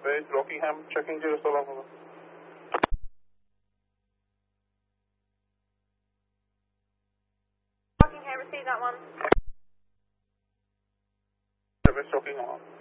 Base Rockingham, checking 07 over. Rockingham, receive that one. Base Rockingham.